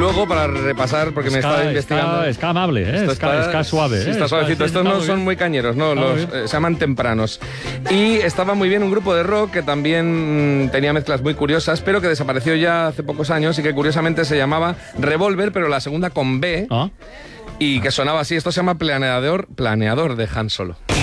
luego, para repasar, porque me estaba investigando... Ska amable, ¿eh? Ska suave. Sí, está suavecito. Estos no son muy cañeros, ¿no? Se llaman tempranos. Y estaba muy bien un grupo de rock que también tenía mezclas muy curiosas, pero que desapareció ya hace pocos años y que curiosamente se llamaba Revolver, pero la segunda con B, y que sonaba así. Esto se llama Planeador de Han Solo.